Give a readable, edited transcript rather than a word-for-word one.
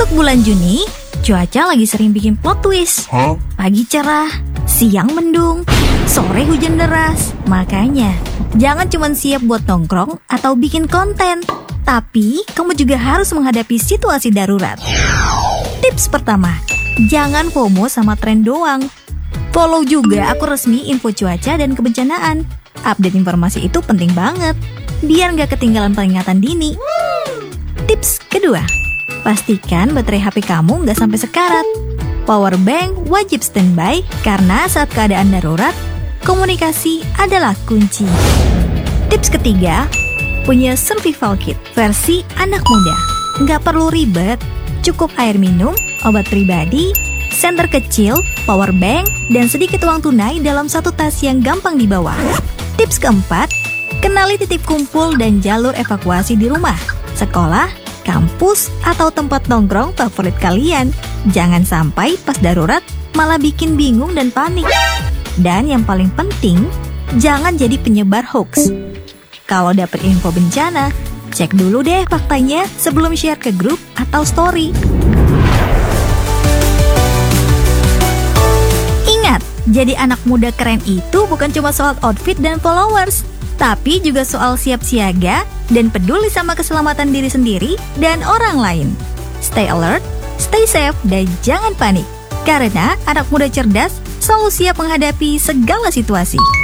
Masuk bulan Juni, cuaca lagi sering bikin plot twist. Pagi cerah, siang mendung, sore hujan deras. Makanya, jangan cuma siap buat nongkrong atau bikin konten, tapi kamu juga harus menghadapi situasi darurat. Tips pertama, jangan FOMO sama tren doang. Follow juga akun resmi info cuaca dan kebencanaan. Update informasi itu penting banget, biar nggak ketinggalan peringatan dini. Tips kedua, pastikan baterai HP kamu nggak sampai sekarat. Power bank wajib standby karena saat keadaan darurat, komunikasi adalah kunci. Tips ketiga, punya survival kit versi anak muda. Nggak perlu ribet, cukup air minum, obat pribadi, senter kecil, power bank, dan sedikit uang tunai dalam satu tas yang gampang dibawa. Tips keempat, kenali titik kumpul dan jalur evakuasi di rumah, sekolah, kampus, atau tempat nongkrong favorit kalian. Jangan sampai pas darurat malah bikin bingung dan panik. Dan yang paling penting, jangan jadi penyebar hoax. Kalau dapat info bencana, cek dulu deh faktanya sebelum share ke grup atau story. Ingat, jadi anak muda keren itu bukan cuma soal outfit dan followers, tapi juga soal siap siaga dan peduli sama keselamatan diri sendiri dan orang lain. Stay alert, stay safe, dan jangan panik. Karena anak muda cerdas selalu siap menghadapi segala situasi.